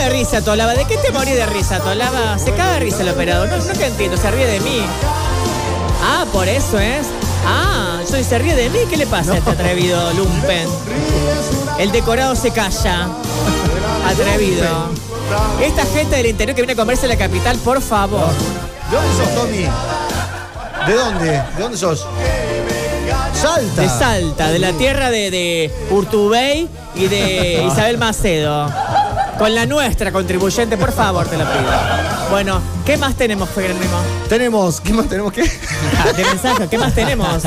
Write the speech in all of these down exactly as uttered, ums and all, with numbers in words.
de risa, Tolaba. ¿De qué te morís de risa, Tolaba? Se caga de risa el operador. No, no te entiendo, se ríe de mí. Ah, por eso es. Ah, soy se ríe de mí. ¿Qué le pasa no. a este atrevido lumpen? El decorado se calla. Atrevido. Esta gente del interior que viene a comerse la capital, por favor. ¿De dónde sos, Tommy? ¿De dónde? ¿De dónde sos? Salta. De Salta, de la tierra de, de Urtubey y de Isabel Macedo. Con la nuestra contribuyente, por favor, te lo pido. Bueno, ¿qué más tenemos, Jerónimo? Tenemos, ¿qué más tenemos? ¿Qué? De mensaje, ¿qué más tenemos?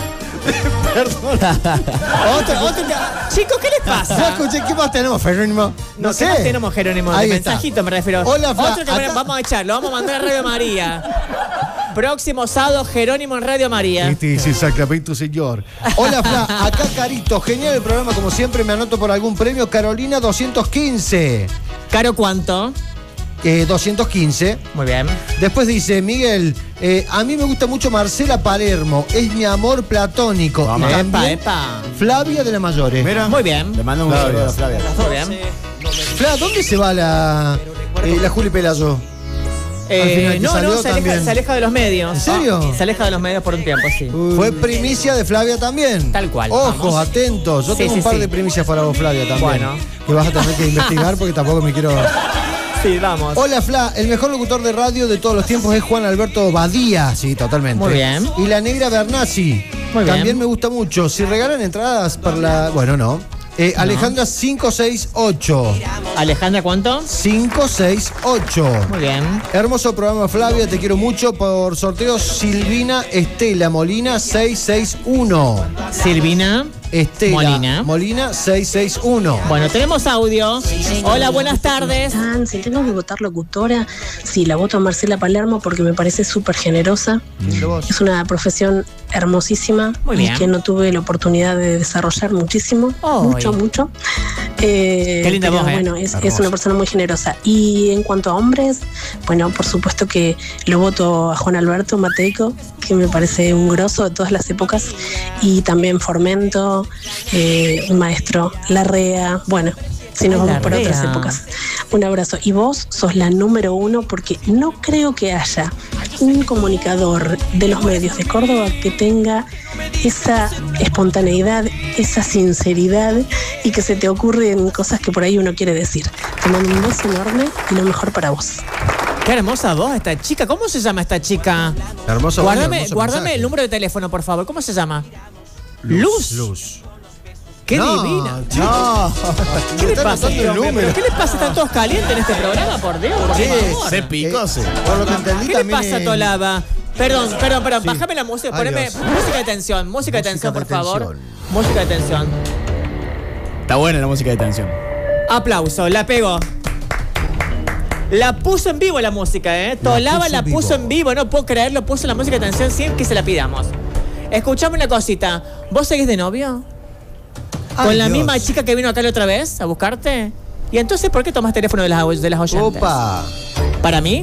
Perdón. Otro, otro. Chicos, ¿qué les pasa? No escuché, ¿qué más tenemos, Jerónimo? No, no sé. ¿Qué más tenemos, Jerónimo? De mensajito me refiero. Hola, Fla, otro que acá... vamos a echarlo, vamos a mandar a Radio María. Próximo sábado, Jerónimo en Radio María. Este es exactamente, señor. Hola, Fla, acá Carito. Genial el programa, como siempre. Me anoto por algún premio. Carolina doscientos quince. ¿Caro cuánto? Eh, doscientos quince. Muy bien. Después dice, Miguel, eh, a mí me gusta mucho Marcela Palermo. Es mi amor platónico. Vamos. Epa, epa. Flavia de la Mayores. Mira. Muy bien. Le mando un saludo a Flavia. Muy bien. Fla, ¿dónde se va la, eh, la Juli Pelayo? Eh, no, no, se aleja, se aleja de los medios. ¿En serio? Ah, se aleja de los medios por un tiempo, sí. Uy. Fue primicia de Flavia también. Tal cual. Ojos, vamos. atentos. Yo sí, tengo sí, un par sí. de primicias para vos, Flavia, también. Bueno. Que vas a tener que investigar porque tampoco me quiero... Sí, vamos. Hola, Fla. El mejor locutor de radio de todos los tiempos es Juan Alberto Badía. Sí, totalmente. Muy bien. Y la negra Bernasi. Muy bien. También me gusta mucho. Si regalan entradas para la... Bueno, no. Eh, no. Alejandra cinco seis ocho. ¿Alejandra cuánto? cinco seis ocho. Muy bien. Hermoso programa, Flavia, te quiero mucho. Por sorteo, Silvina Estela Molina seis seis uno. Silvina Estela Molina. Molina seis seis uno. Bueno, tenemos audio. Hola, buenas tardes. Si tengo que votar locutora, sí, la voto a Marcela Palermo porque me parece súper generosa. Mm. Es una profesión hermosísima. Muy bien. Y que no tuve la oportunidad de desarrollar muchísimo. Oh, mucho, mucho. Eh, Qué linda pero, voz, ¿eh? Bueno, es, es una persona muy generosa. Y en cuanto a hombres, bueno, por supuesto que lo voto a Juan Alberto Mateico, que me parece un grosso de todas las épocas. Y también Formento, eh, un maestro, Larrea, bueno, si nos Ay, vamos por Larrea. otras épocas. Un abrazo. Y vos sos la número uno porque no creo que haya un comunicador de los medios de Córdoba que tenga esa espontaneidad, esa sinceridad y que se te ocurren cosas que por ahí uno quiere decir. Te mando un beso enorme y lo mejor para vos. Qué hermosa voz esta chica. ¿Cómo se llama esta chica? Hermoso. Guárdame, hermoso guárdame mensaje. el número de teléfono, por favor. ¿Cómo se llama? Luz. Luz. Qué No, divina. No. ¿Qué le Está pasa? anotando el Pero, número. ¿Qué le pasa? ¿Están todos calientes en este programa? Por Dios, por Sí, favor. Se picó, se. Por lo que entendí ¿Qué le también. pasa, eh, Tolaba? Perdón, perdón, perdón. Sí. Bájame la música. Ay, Poneme Dios. música de tensión. Música de Música tensión, de por favor. tensión. Música de tensión. Está buena la música de tensión. Aplauso. La pegó. La puso en vivo la música, ¿eh? Tolaba puso la en vivo. puso en vivo. No puedo creerlo. Puso la música de tensión sin que se la pidamos. Escuchame una cosita. ¿Vos seguís de novio? ¿Con Ay, la Dios. misma chica que vino acá la otra vez a buscarte? ¿Y entonces por qué tomás teléfono de las, de las oyentes? Opa. ¿Para mí?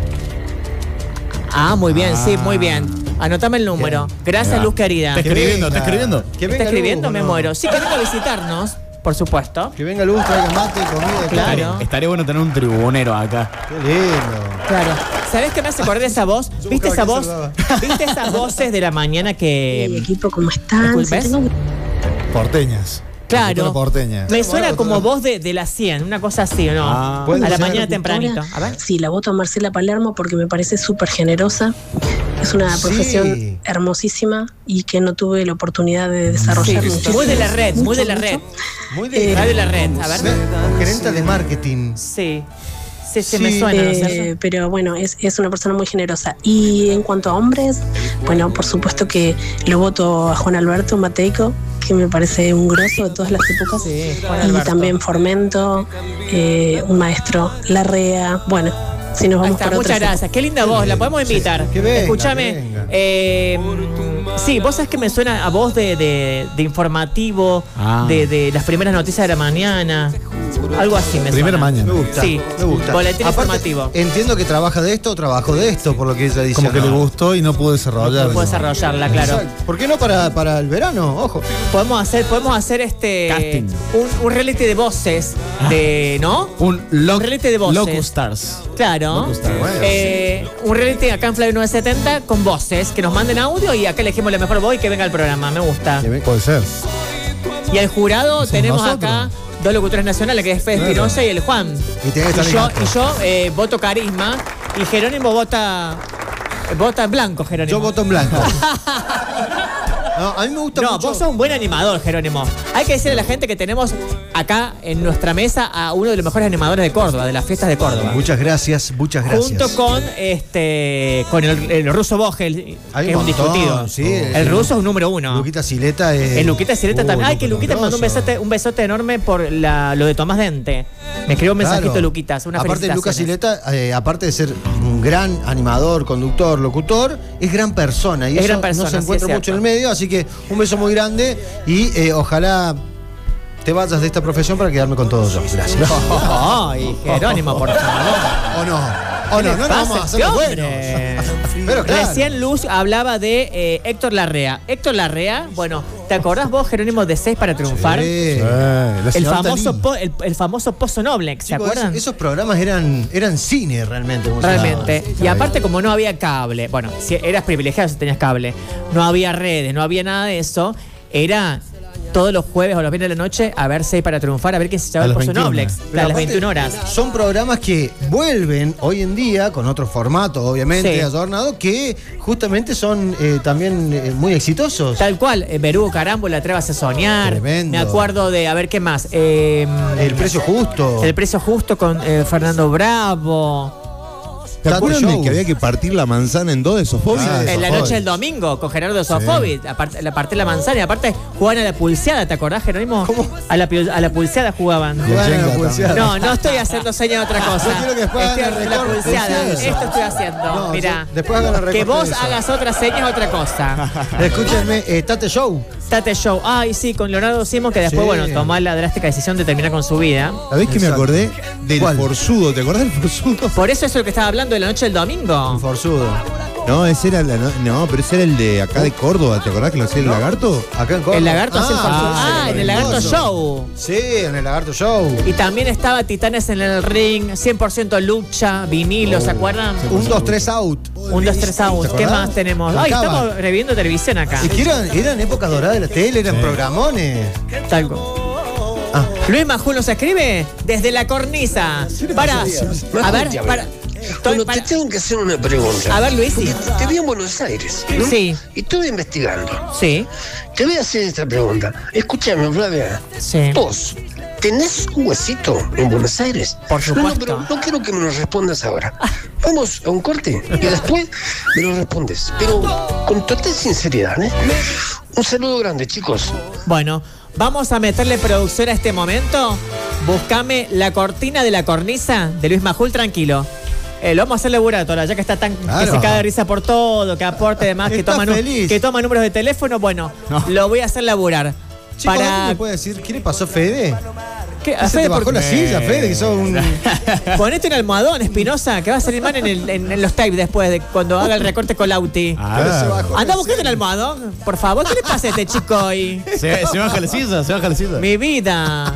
Ah, muy bien, sí, muy bien. Anotame el número. Gracias, Mira. Luz querida. Está escribiendo, está escribiendo. Que venga ¿Está escribiendo? Luz, Me ¿no? muero. Sí, que venga a visitarnos, por supuesto. Que venga Luz, traiga mate, comida. Claro. Estaría, estaría bueno tener un tribunero acá. Qué lindo. Claro. ¿Sabés qué me hace acordar esa voz? ¿Viste esa buscaba voz? quién saludaba. ¿Viste esas voces de la mañana Mi que... equipo, ¿cómo están? Si ¿Disculpes? tengo que- Porteñas. Claro. Locutora porteña. Me suena como voz de, de la cien, una cosa así, ¿o no? Ah. Puede A la ser mañana locutora, tempranito. A ver. Sí, la voto a Marcela Palermo porque me parece súper generosa. Es una Sí. profesión hermosísima y que no tuve la oportunidad de desarrollar Sí, muchísimo. muy de la red, muy Mucho, de la mucho. red. Muy de... Eh, Radio La Red, a ver. Gerente de marketing. Sí. Sí, sí, Sí. me suena, ¿no es Eh, cierto? pero bueno, es, es una persona muy generosa. Y en cuanto a hombres, bueno, por supuesto que lo voto a Juan Alberto Mateico, que me parece un grosso de todas las épocas. Sí, Juan y Alberto. también Formento, eh, un maestro, Larrea, bueno, si nos Ahí vamos está, por muchas otras gracias. Qué linda voz, la podemos invitar. Que venga, Escúchame. que venga. eh, sí, vos sabés que me suena a voz de, de, de informativo, Ah. de, de las primeras noticias de la mañana. Algo así me Primera suena. mañana. Me gusta. Sí, me gusta. boletín Aparte, informativo. Entiendo que trabaja de esto o trabajo de esto, por lo que ella dice. Como que ¿no? le gustó y no pudo desarrollar. No puedo desarrollarla, claro. Exacto. ¿Por qué no para, para el verano? Ojo. Podemos hacer, podemos hacer este Casting. Un, un reality de voces de, ¿no? Un loc, Un reality de voces. Locus Stars. Claro. Locus Stars. Eh, un reality acá en Flavio novecientos setenta con voces, que nos manden audio y acá elegimos la mejor voz y que venga al programa. Me gusta. Puede ser. Y al jurado Somos tenemos nosotros. acá dos locutores nacionales, que es Fede Claro. Espinosa y el Juan. Y tiene que estar yo, el gato. y yo eh, voto carisma y Jerónimo vota vota en blanco, Jerónimo. Yo voto en blanco. No, a mí me gusta No, mucho. vos sos un buen animador, Jerónimo. Hay que decirle a la gente que tenemos acá en nuestra mesa a uno de los mejores animadores de Córdoba, de las fiestas de Córdoba. Muchas gracias, muchas gracias. Junto con este con el, el ruso Vogel, Hay que es un un montón, discutido. sí, el el- ruso es un número uno. Luquita Sileta es. El Luquita Sileta Uh, también. Ay, que Luca Luquita me mandó un grosso. besote, un besote enorme por la, lo de Tomás Dente. Me escribió un mensajito Claro. Luquitas, una Aparte, Lucas felicitaciones. Sileta, eh, aparte de ser un gran animador, conductor, locutor, es gran persona. Y Es eso gran persona, no se sí, encuentra es mucho en cierto. el medio, así que un beso muy grande y eh, ojalá te vayas de esta profesión para quedarme con todo yo. Gracias. Ay, Jerónimo, por favor. O no. O ¿Qué no, le no nos pasa vamos a a hacer este los hombre? buenos. Pero claro. Recién Luz hablaba de eh, Héctor Larrea. Héctor Larrea, bueno, ¿te acordás vos, Jerónimo, de Seis para Triunfar? Sí. Eh, la El señora famoso, Talí. po- el, el famoso Pozo Noblex, ¿se Chicos, acuerdan? esos, esos programas eran, eran cine realmente. como se Realmente. llamaban. Y aparte, como no había cable, bueno, si eras privilegiado si tenías cable, no había redes, no había nada de eso, era todos los jueves o los viernes de la noche a ver Seis para Triunfar, a ver quién se llama A el las Pozo veintiuna. Noblex, Pero a las aparte, veintiuna horas. Son programas que vuelven hoy en día con otro formato, obviamente, Sí. adornado, que justamente son eh, también eh, muy exitosos. Tal cual, eh, Berugo Carámbula, Atrévase a soñar. Tremendo. Me acuerdo de, a ver qué más. Eh, El precio justo. El precio justo con eh, Fernando Bravo. ¿Te Tato acuerdan Show. de que había que partir la manzana en dos de esos fóbiles? Ah, En la Sofovich. noche del domingo con Gerardo Sofovich. Aparte, la parte de la manzana. Y aparte jugaban a la pulseada, ¿te acordás, Jerónimo? ¿Cómo? A la, pi- a la pulseada jugaban. Juegan a la Jenga pulseada. No, no estoy haciendo señas de otra cosa. Yo quiero que después Estoy hagan haciendo la recorte, pulseada. sí, eso. Esto estoy haciendo. No, Mirá. sí, después hagan la recorte Que vos de eso. hagas otra seña es otra cosa. Escúchenme, eh, Tate Show. Tate Show. Ay, sí, con Leonardo Simon, que después, Sí. bueno, tomó la drástica decisión de terminar con su vida. ¿Sabés que me Exacto. acordé del ¿Cuál? forzudo? ¿Te acordás del forzudo? Por eso es lo que estaba hablando de la noche del domingo. Forzudo. No, ese era la, no, no, pero ese era el de acá de Córdoba. ¿Te acordás que lo hacía el lagarto? Acá en Córdoba. El lagarto hacía el forzudo. Ah, en el lagarto Lagarto show. Sí, en el Lagarto Show. Y también estaba Titanes en el ring, cien por ciento lucha, vinilo, ¿se acuerdan? Un, dos, tres out. Un, dos, tres out. ¿Te ¿Qué acordás? más tenemos? Con Ay, Cava. estamos reviendo televisión acá. Es que eran, eran épocas doradas de la tele, eran programones. Tal cual. Ah. Luis Majul nos escribe desde la cornisa. Para, a ver, para. Estoy Bueno, para- te tengo que hacer una pregunta. A ver, Luis, sí. Porque te vi en Buenos Aires, ¿no? Sí. Y estuve investigando. Sí, Te voy a hacer esta pregunta. Escúchame, Flavia. sí. Vos, ¿tenés un huesito en Buenos Aires? Por No, no, supuesto. pero no quiero que me lo respondas ahora. Vamos a un corte y después me lo respondes. Pero con total sinceridad, ¿eh? Un saludo grande, chicos. Bueno, vamos a meterle producción a este momento. Buscame la cortina de la cornisa de Luis Majul, tranquilo. Eh, lo vamos a hacer laboratorio, ya que está tan Claro. que se cae de risa por todo, que aporte demás, que Está toma, nu- feliz. que toma números de teléfono. Bueno, No. lo voy a hacer laburar. Chicos, ¿alguien Para. me puede decir qué le pasó a Fede? ¿Qué? ¿Qué se Fede, te bajó por- la silla, Fede? Que sos un... Ponete un almohadón, Espinosa, que va a salir mal en, el- en- en los tapes después de cuando haga el recorte con Lauti. Ah, Anda buscando el almohadón, por favor. ¿Qué le pasa a este chico hoy? se, se baja la silla, se baja la silla. Mi vida.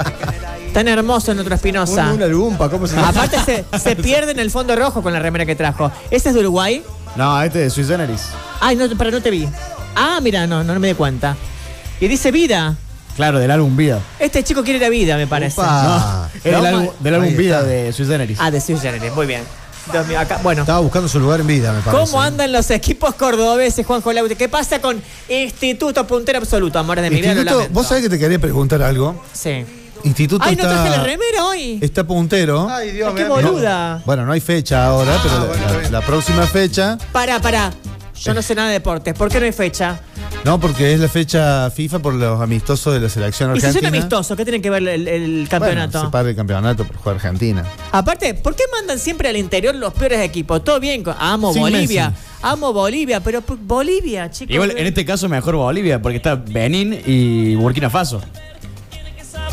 Tan hermoso nuestro Espinosa. Un- una lumpa, ¿cómo se llama? Aparte se, se pierde en el fondo rojo con la remera que trajo. ¿Ese es de Uruguay? No, este de Sui Generis. Ay, no, pero no te vi. Ah, mira, no, no me di cuenta. Y dice vida. Claro, del álbum Vida. Este chico quiere la vida, me parece. Upa. Es del No, álbum, ma- del álbum Ahí Vida está. de Sui Generis. Ah, de Sui Generis, muy bien. Dios mío, acá, bueno. Estaba buscando su lugar en vida, me parece. ¿Cómo andan los equipos cordobeses, Juanjo Lauti? ¿Qué pasa con Instituto Puntero Absoluto, amores de mi vida? Lo Instituto, lamento. vos sabés que te quería preguntar algo. Sí. Instituto Ay, no está, traje la remera hoy. está puntero. Ay, Dios, Qué me- boluda. Bueno, no hay fecha ahora, pero la- bueno, la, está bien. la próxima fecha, Pará, pará. Yo no sé nada de deportes. ¿Por qué no hay fecha? no, porque es la fecha FIFA por los amistosos de la selección Y si argentina. son amistosos, ¿qué tiene que ver el, el campeonato? Bueno, se para el campeonato por jugar Argentina. Aparte, ¿por qué mandan siempre al interior los peores equipos? Todo bien, con- amo Sin Bolivia, Messi. amo Bolivia, pero p- Bolivia, chicos. Igual en este caso mejor Bolivia, porque está Benín y Burkina Faso.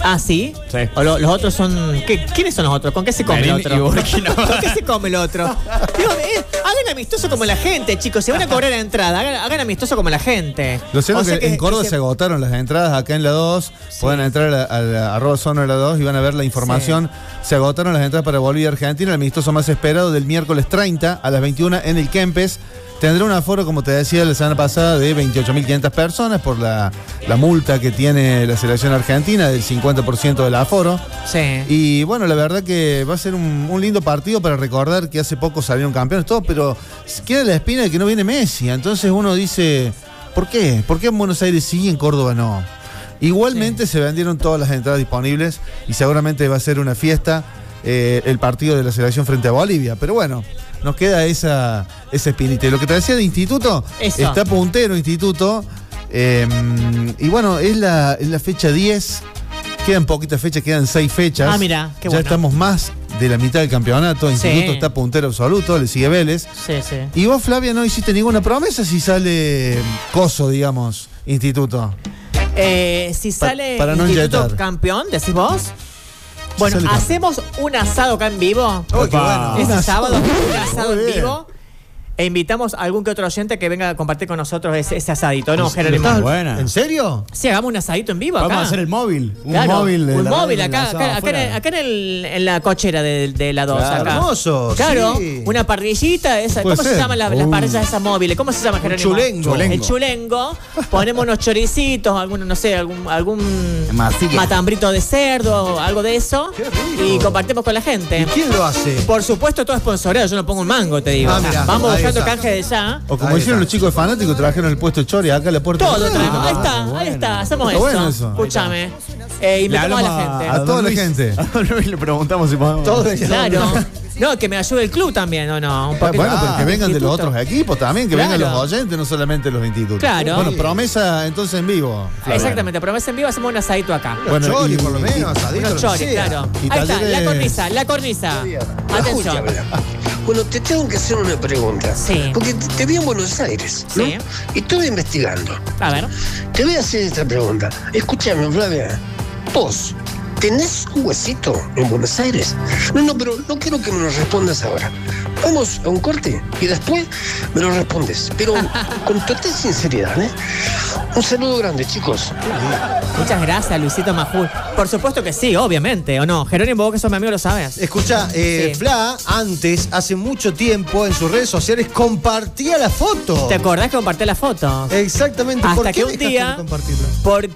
¿Ah, sí? Sí. ¿O lo- los otros son. ¿qué- ¿Quiénes son los otros? ¿Con qué se come el Merini otro? y Burkina. ¿Con qué se come el otro? Digo, eh, hagan amistoso como la gente, chicos. Si van a cobrar la entrada, hagan, hagan amistoso como la gente. Lo cierto O es sea que, en Córdoba que se agotaron las entradas acá en la dos. Pueden entrar a, a la arroba zona la dos y van a ver la información. Se agotaron las entradas para Bolivia y Argentina. El amistoso más esperado del miércoles treinta a las veintiuna en el Kempes. Tendrá un aforo, como te decía la semana pasada, de veintiocho mil quinientas personas por la, la multa que tiene la selección argentina del cincuenta por ciento del aforo. Sí. Y bueno, la verdad que va a ser un, un lindo partido para recordar que hace poco salieron campeones todos, pero queda la espina de que no viene Messi. Entonces uno dice, ¿por qué? ¿Por qué en Buenos Aires sí y en Córdoba no? Igualmente sí. Se vendieron todas las entradas disponibles y seguramente va a ser una fiesta eh, el partido de la selección frente a Bolivia. Pero bueno, nos queda esa, esa espinita. Y lo que te decía de Instituto, Eso. está puntero Instituto. Eh, y bueno, es la, es la fecha diez. Quedan poquitas fechas, quedan seis fechas. Ah, mira, qué ya bueno. estamos más de la mitad del campeonato. Instituto Sí. está puntero absoluto, le sigue Vélez. Sí, sí. Y vos, Flavia, no hiciste ninguna promesa si sale Coso, digamos, Instituto. Eh, si sale para no Instituto inyectar. campeón, decís vos. Bueno, sale campeón. hacemos un asado acá en vivo. Oh, qué bueno. Ese Un sábado, asado. un asado Muy en bien. vivo. E invitamos a algún que otro oyente que venga a compartir con nosotros ese, ese asadito, ¿no, Jerónimo? ¿Estás buena? ¿En serio? Sí, hagamos un asadito en vivo acá. Vamos a hacer el móvil. Un Claro, móvil. de un la móvil radio acá, enlazado acá, acá, en, afuera. acá en, el- en la cochera de, de la dos. Claro. Acá. Hermoso, Claro, sí. una parrillita, esa, Puede ¿cómo se ser. llaman las, las Uh. parrillas esas móviles? ¿Cómo se llama, Jerónimo? chulengo. Chulengo. El chulengo. Ponemos unos choricitos, algunos, no sé, algún, algún Masilla. matambrito de cerdo, algo de eso. Qué rico. Y compartimos con la ¿Y gente. quién lo hace? Por supuesto, todo sponsoreado, yo no pongo un mango, te digo. Ah, mirá, Vamos ahí buscando está. canje de ya. O como Ahí hicieron está. los chicos de Fanáticos, trajeron el puesto de Chori acá a la puerta. Todo de la traemos. radio. Ahí está, ahí bueno. está, hacemos Está eso. bueno eso. Escúchame. Eh, Le invitamos a la hablamos gente. A toda la Luis. gente. A Don Luis le preguntamos si podemos. Todo el- Claro. No, que me ayude el club también, ¿o no? Un Ah, poquito. bueno, pero que vengan de los Instituto. otros equipos también, que Claro. vengan los oyentes, no solamente los institutos. Claro. Bueno, promesa entonces en vivo. Flavia. Exactamente, promesa en vivo, hacemos un asadito acá. Bueno, Chori, y- por lo menos, asadito, Unos lo que chores, sea. claro. Y Ahí está, talleres- la cornisa, la cornisa. Atención. Bueno, te tengo que hacer una pregunta. Sí. Porque te, te vi en Buenos Aires, ¿no? Sí. Y estuve investigando. A ver. Te voy a hacer esta pregunta. Escúchame, Flavia. Vos, ¿tenés un huesito en Buenos Aires? No, no, pero no quiero que me lo respondas ahora. Vamos a un corte y después me lo respondes. Pero con total sinceridad, ¿eh? Un saludo grande, chicos. Muchas gracias, Luisito Majul. Por supuesto que sí, obviamente, ¿o no? Jerónimo, vos que sos mi amigo lo sabes. Escucha, eh, Sí. Fla, antes, hace mucho tiempo, en sus redes sociales, compartía la foto. ¿Te acordás que compartí la foto? Exactamente. ¿Por Hasta qué que un dejaste día- de compartirla?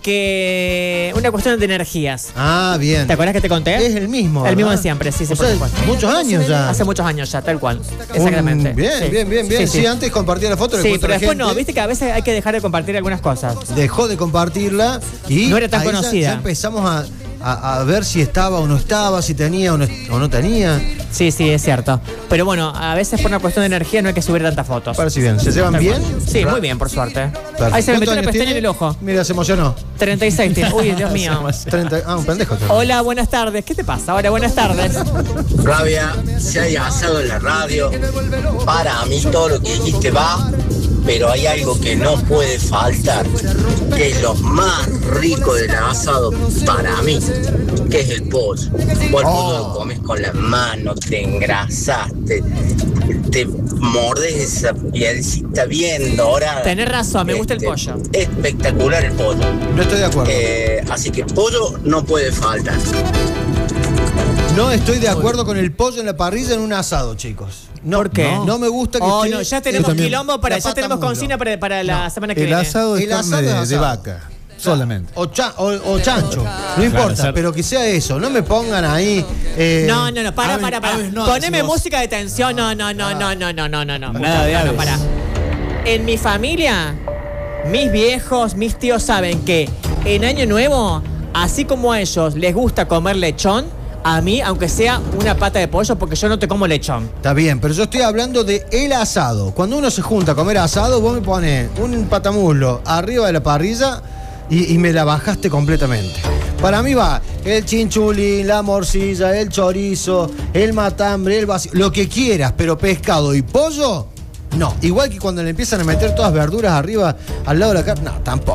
Porque una cuestión de energías. Ah, bien. ¿Te acuerdas que te conté? Es el mismo, El mismo de ¿verdad? siempre, sí, sí, O por sea, supuesto. muchos años ya. Hace muchos años ya, tal cual. Exactamente. Un- bien, Sí. bien, bien, bien. Sí, antes compartía la foto. Sí, después pero otra después no, gente viste que a veces hay que dejar de compartir algunas cosas. Dejó de compartirla y No era tan ahí ya- conocida. Ya, empezamos a, a- a ver si estaba o no estaba, si tenía o no, o no tenía. Sí, sí, es cierto. Pero bueno, a veces por una cuestión de energía no hay que subir tantas fotos. Parece bien. ¿Se llevan Tal bien? cual. Sí, muy bien, por suerte. Perfecto. Ahí se me ¿Cuántos metió una años pestaña tiene? en el ojo. Mira, se emocionó. treinta y seis tiene. Uy, Dios mío. treinta, ah, un pendejo. Hola, buenas tardes. ¿Qué te pasa? Hola, buenas tardes. Flavia, si hay asado en la radio, para mí todo lo que dijiste va, pero hay algo que no puede faltar, que es lo más rico del asado para mí, que es el pollo. Vos el pollo lo comes con las manos, te engrasas, te, te mordes esa pielcita bien dorada. Tenés razón, me gusta el Este, pollo. Espectacular el pollo. No estoy de acuerdo. Eh, así que pollo no puede faltar. No estoy de acuerdo con el pollo en la parrilla en un asado, chicos. No, ¿Por qué? No, no me gusta que Oh, esté- no, ya tenemos Yo también. quilombo para, La ya pata tenemos muslo. consigna para, para la semana que El viene. asado es El carne asado de, es de asado. vaca, solamente. O, cha- o- o chancho, no importa, ser- pero que sea eso. No me pongan ahí. eh, No, no, no, para, aves- para, para. aves no, Poneme decimos. música de tensión. No, no, no, no, no, no, no, no, no. Nada de no, no, aves. para. En mi familia, mis viejos, mis tíos saben que en Año Nuevo, así como a ellos les gusta comer lechón, a mí, aunque sea una pata de pollo, porque yo no te como lechón. Está bien, pero yo estoy hablando de el asado. Cuando uno se junta a comer asado, vos me pones un patamuslo arriba de la parrilla y, y me la bajaste completamente. Para mí va el chinchulín, la morcilla, el chorizo, el matambre, el vacío, lo que quieras, pero pescado y pollo, no. Igual que cuando le empiezan a meter todas verduras arriba, al lado de la carne, no, tampoco.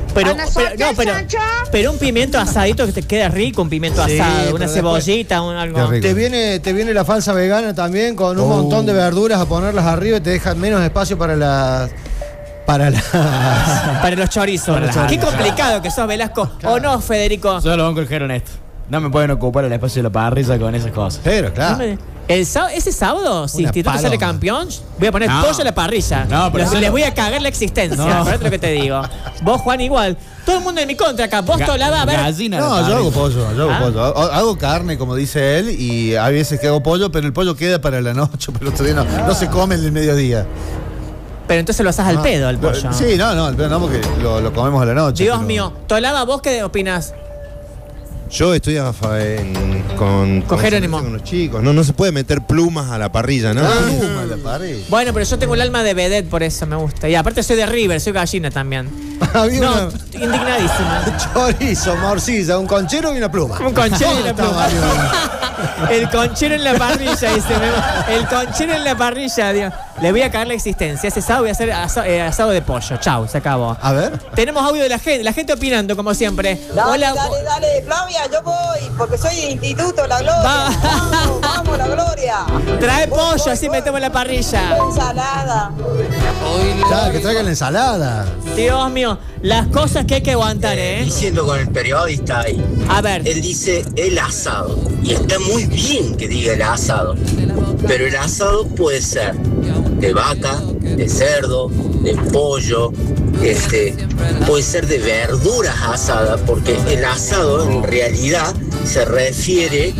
Pero, ¿A pero, nosotros, no, pero, Sancho? pero un pimiento asadito que te quede rico, un pimiento Sí, asado, pero una después- cebollita, un algo. Qué rico. Te viene, te viene la falsa vegana también con un Oh. montón de verduras a ponerlas arriba y te dejan menos espacio para las. Para las. Para los chorizos. Para los Qué chorizos. complicado que sos, Velasco. ¿O no, Federico? Yo lo banco el Jero en esto. No me pueden ocupar el espacio de la parrilla con esas cosas. Pero, claro. El sá- ese sábado, si Una Instituto paloma. sale campeón, voy a poner No. pollo a la parrilla. No, pero Les, eso les no. voy a cagar la existencia. No. Por eso lo que te digo. Vos, Juan, igual. Todo el mundo en mi contra acá. Vos, Ga- Tolaba, a ver. Gallina a la No, yo parrilla. hago pollo, yo hago ¿Ah? pollo. Hago, hago carne, como dice él, y hay veces que hago pollo, pero el pollo queda para la noche, pero otro día no, no se come en el mediodía. Pero entonces lo asás al pedo, el pollo. Sí, no, no, el pollo no, porque lo, lo comemos a la noche. Dios pero- mío. Tolaba, ¿vos qué opinas? Yo estoy a fa- en- con, Con Jerónimo. con los chicos. No, no se puede meter plumas a la parrilla, ¿no? Ah, pluma, la parrilla. Bueno, pero yo tengo el alma de vedette, por eso me gusta. Y aparte soy de River, soy gallina también. Había No, una- estoy indignadísima. chorizo, morcilla, un conchero y una pluma. Un conchero y una Estaba pluma. arriba. El conchero en la parrilla, dice. me- El conchero en la parrilla, Dios. Le voy a caer la existencia. Ese sábado voy a hacer asa- eh, asado de pollo. Chau, se acabó. A ver. Tenemos audio de la gente, la gente opinando, como siempre. Dale, Hola. dale, dale, Flavia, yo voy, porque soy de instituto, la gloria. Va. Vamos, vamos, la gloria. Trae Voy, pollo, voy, así voy. metemos la parrilla. Ensalada. Claro, que traigan la ensalada. Dios mío, las cosas que hay que aguantar, ¿eh? Diciendo con el periodista ahí. A ver. Él dice el asado. Y está muy bien que diga el asado. Pero el asado puede ser de vaca, de cerdo, de pollo, este, puede ser de verduras asadas, porque el asado en realidad se refiere